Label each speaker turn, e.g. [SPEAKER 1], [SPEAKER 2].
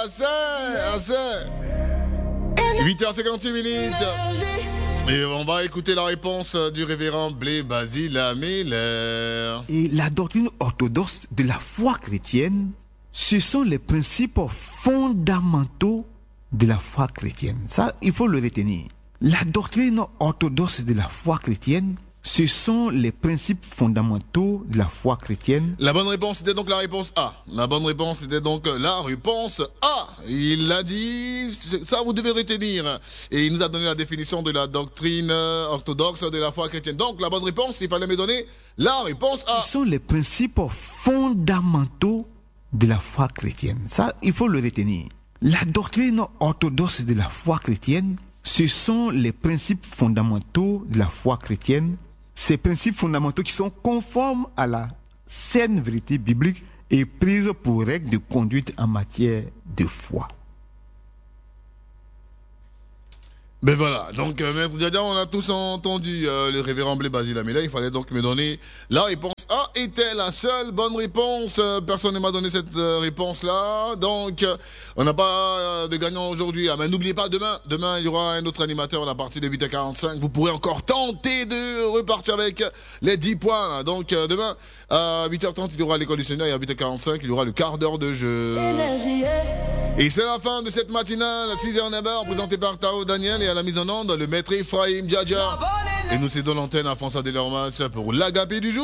[SPEAKER 1] assez. 8h58 minutes. Et on va écouter la réponse du révérend Blé Basile Miller.
[SPEAKER 2] Et la doctrine orthodoxe de la foi chrétienne, ce sont les principes fondamentaux de la foi chrétienne. Ça, il faut le retenir. La doctrine orthodoxe de la foi chrétienne, ce sont les principes fondamentaux de la foi chrétienne.
[SPEAKER 1] La bonne réponse était donc la réponse A. La bonne réponse était donc la réponse A. Il l'a dit, ça vous devez retenir. Et il nous a donné la définition de la doctrine orthodoxe de la foi chrétienne. Donc la bonne réponse, il fallait me donner la réponse A.
[SPEAKER 2] Ce sont les principes fondamentaux de la foi chrétienne. Ça, il faut le retenir. La doctrine orthodoxe de la foi chrétienne, ce sont les principes fondamentaux de la foi chrétienne. Ces principes fondamentaux qui sont conformes à la saine vérité biblique et prises pour règle de conduite en matière de foi.
[SPEAKER 1] Ben voilà, donc Maître Diadia, on a tous entendu le révérend Blé Basile Miller. Il fallait donc me donner la réponse A. Était la seule bonne réponse. Personne ne m'a donné cette réponse-là. Donc, on n'a pas de gagnant aujourd'hui. Ah, mais n'oubliez pas, demain, il y aura un autre animateur à partir de 8h45. Vous pourrez encore tenter de repartir avec les 10 points. Donc, demain, à 8h30, il y aura l'école du Seigneur et à 8h45, il y aura le quart d'heure de jeu. Et c'est la fin de cette matinale, 6h09, présentée par Tao Daniel et à la mise en onde, le maître Ephraim Diadja. Et nous cédons l'antenne à François Delormas pour l'agapé du jour.